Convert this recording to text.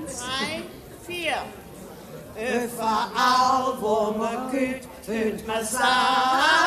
3, 4. Überall, wo man geht, hört man sagen.